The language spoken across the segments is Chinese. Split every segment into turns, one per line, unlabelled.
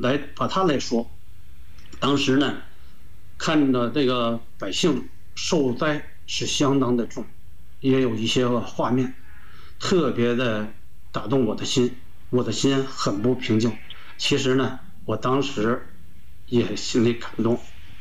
把它来说，当时呢，看着这个百姓受灾是相当的重，也有一些个画面，特别的打动我的心，我的心很不平静。其实呢，我当时也心里感动。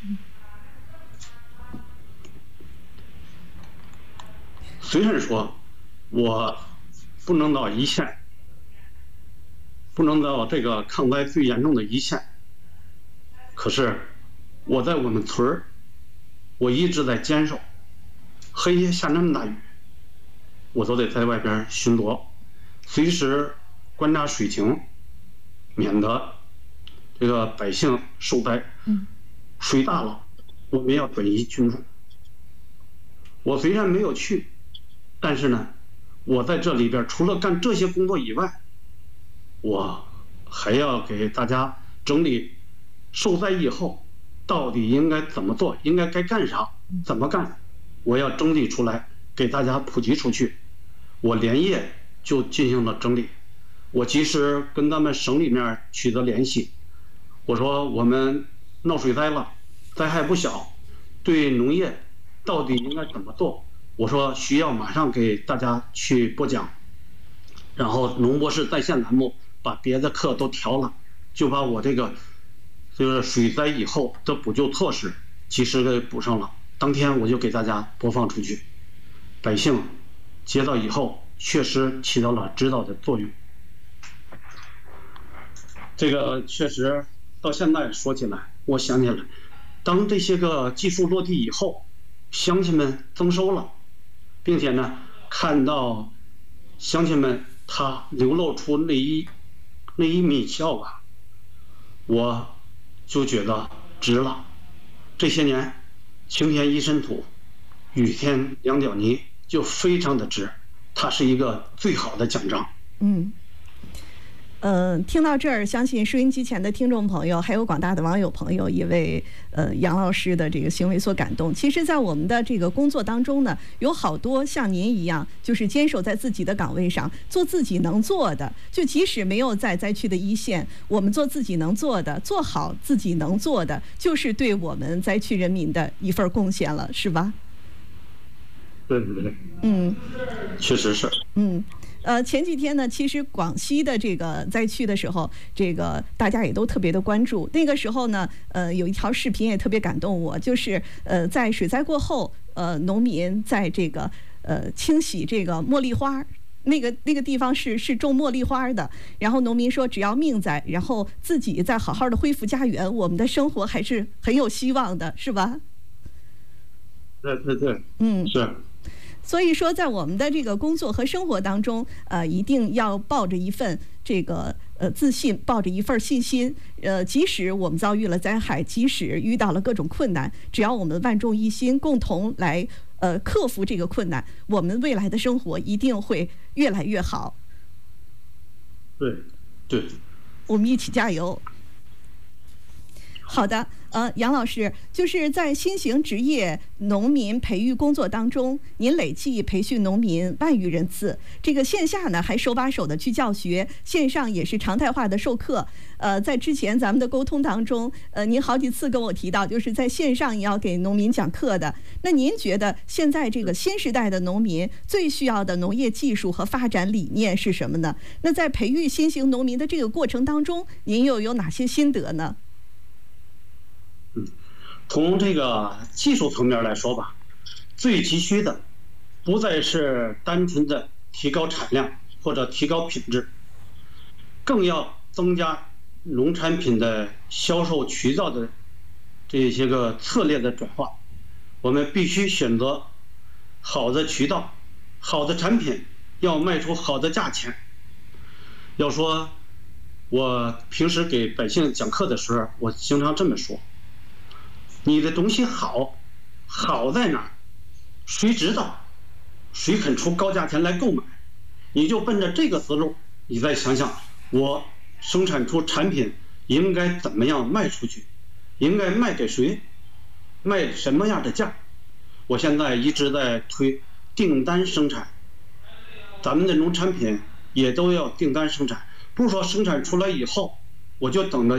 虽然说我不能到一线，不能到这个抗灾最严重的一线，可是我在我们村儿，我一直在坚守。黑夜下那么大雨，我都得在外边巡逻，随时观察水情，免得这个百姓受灾。水大了，我们要转移群众。我虽然没有去，但是呢，我在这里边除了干这些工作以外，我还要给大家整理受灾以后到底应该怎么做，该干啥，怎么干，我要整理出来给大家普及出去。我连夜就进行了整理，我及时跟咱们省里面取得联系，我说我们闹水灾了，灾害不小，对农业到底应该怎么做，我说需要马上给大家去播讲。然后农博士在线栏目把别的课都调了，就把我这个就是水灾以后的补救措施及时给补上了。当天我就给大家播放出去，百姓接到以后确实起到了指导的作用。这个确实到现在说起来，我想起来，当这些个技术落地以后，乡亲们增收了，并且呢，看到乡亲们他流露出那一米笑吧，我就觉得值了。这些年晴天一身土，雨天两脚泥，就非常的值，它是一个最好的奖章。
听到这儿，相信收音机前的听众朋友还有广大的网友朋友也为杨老师的这个行为所感动。其实在我们的这个工作当中呢，有好多像您一样就是坚守在自己的岗位上，做自己能做的，就即使没有在灾区的一线，我们做自己能做的，做好自己能做的，就是对我们灾区人民的一份贡献了，是吧？
对，确实是。
前几天呢，其实广西的这个灾区的时候，这个大家也都特别的关注。那个时候呢，有一条视频也特别感动我，就是在水灾过后，农民在这个清洗这个茉莉花。那个地方是种茉莉花的，然后农民说只要命在，然后自己再好好的恢复家园，我们的生活还是很有希望的，是吧？
对，是。
所以说，在我们的这个工作和生活当中，一定要抱着一份这个自信，抱着一份信心。即使我们遭遇了灾害，即使遇到了各种困难，只要我们万众一心，共同来克服这个困难，我们未来的生活一定会越来越好。
对，
我们一起加油。好的。杨老师，就是在新型职业农民培育工作当中，您累计培训农民10000余人次。这个线下呢还手把手的去教学，线上也是常态化的授课。在之前咱们的沟通当中，您好几次跟我提到，就是在线上也要给农民讲课的。那您觉得现在这个新时代的农民最需要的农业技术和发展理念是什么呢？那在培育新型农民的这个过程当中，您又有哪些心得呢？
从这个技术层面来说吧，最急需的不再是单纯的提高产量或者提高品质，更要增加农产品的销售渠道的这些个策略的转化。我们必须选择好的渠道，好的产品，要卖出好的价钱。要说我平时给百姓讲课的时候，我经常这么说，你的东西好在哪儿？谁知道？谁肯出高价钱来购买？你就奔着这个思路，你再想想，我生产出产品应该怎么样卖出去，应该卖给谁，卖什么样的价？我现在一直在推订单生产，咱们的农产品也都要订单生产，不是说生产出来以后我就等着